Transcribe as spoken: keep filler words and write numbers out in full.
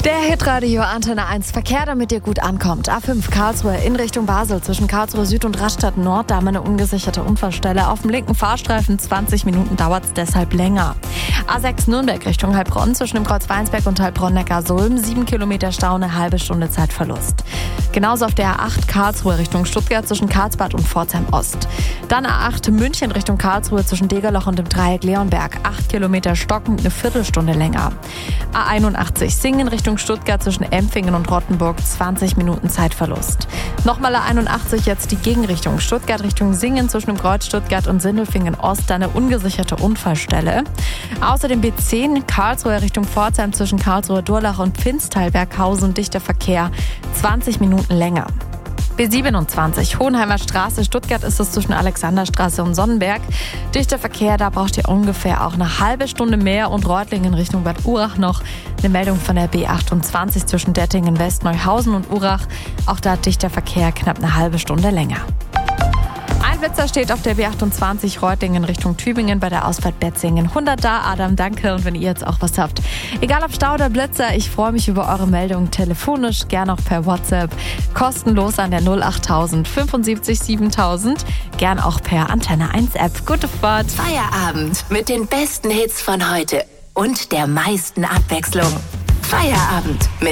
Der Hitradio Antenne eins Verkehr, damit ihr gut ankommt. A fünf Karlsruhe in Richtung Basel zwischen Karlsruhe Süd und Rastatt Nord. Da haben wir eine ungesicherte Unfallstelle. Auf dem linken Fahrstreifen zwanzig Minuten dauert es deshalb länger. A sechs Nürnberg Richtung Heilbronn zwischen dem Kreuz Weinsberg und Heilbronn-Neckarsulm. sieben Kilometer Stau, eine halbe Stunde Zeitverlust. Genauso auf der A acht Karlsruhe Richtung Stuttgart zwischen Karlsbad und Pforzheim Ost. Dann A acht München Richtung Karlsruhe zwischen Degerloch und dem Dreieck Leonberg. acht Kilometer stockend, eine Viertelstunde länger. A einundachtzig Singen Richtung Stuttgart zwischen Empfingen und Rottenburg, zwanzig Minuten Zeitverlust. Nochmal A einundachtzig, jetzt die Gegenrichtung. Stuttgart Richtung Singen zwischen dem Kreuz Stuttgart und Sindelfingen Ost, eine ungesicherte Unfallstelle. Außerdem B zehn Karlsruhe Richtung Pforzheim zwischen Karlsruhe Durlach und Pfinstal-Berghausen, dichter Verkehr, zwanzig Minuten länger. B siebenundzwanzig Hohenheimer Straße, Stuttgart ist es zwischen Alexanderstraße und Sonnenberg. Dichter Verkehr, da braucht ihr ungefähr auch eine halbe Stunde mehr und Reutlingen Richtung Bad Urach noch. Eine Meldung von der B achtundzwanzig zwischen Dettingen West, Neuhausen und Urach. Auch da dichter Verkehr, knapp eine halbe Stunde länger. Ein Blitzer steht auf der B achtundzwanzig Reutlingen Richtung Tübingen bei der Ausfahrt Betzingen. hundert da, Adam, danke. Und wenn ihr jetzt auch was habt, egal ob Stau oder Blitzer, ich freue mich über eure Meldungen telefonisch, gern auch per WhatsApp. Kostenlos an der null achttausend fünfundsiebzig siebentausend, gern auch per Antenne eins App. Gute Fahrt. Feierabend mit den besten Hits von heute und der meisten Abwechslung. Feierabend mit